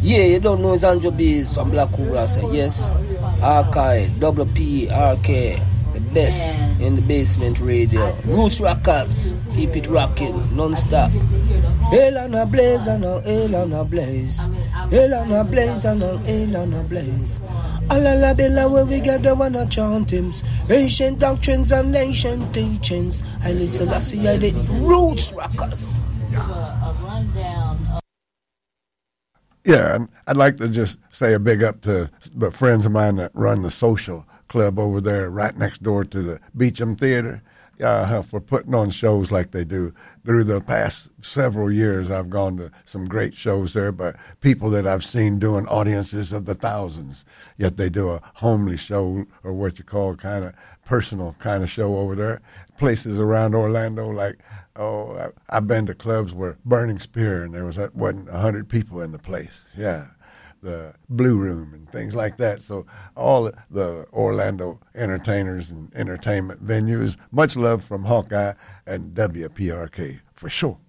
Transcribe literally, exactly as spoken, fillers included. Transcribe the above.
Yeah, you don't know it's Andrew Bass from Black Cobra. Say yes, R K, double P, R K, the best in the basement radio. Roots Rockers, keep it rocking, non-stop. Hell on a blaze and a hell on a blaze. Hell on a blaze and a hell on a blaze. Alala bella where we gather wanna chant hymns. Ancient doctrines and ancient teachings. I listen, I see I the Roots Rockers. Yeah, and I'd like to just say a big up to the friends of mine that run the social club over there right next door to the Beecham Theater uh, for putting on shows like they do. Through the past several years, I've gone to some great shows there, but people that I've seen doing audiences of the thousands, yet they do a homely show or what you call kind of personal kind of show over there. Places around Orlando like, oh, I've been to clubs where Burning Spear and there was wasn't a hundred people in the place. Yeah, the Blue Room and things like that. So all the Orlando entertainers and entertainment venues, much love from Hawkeye and W P R K for sure.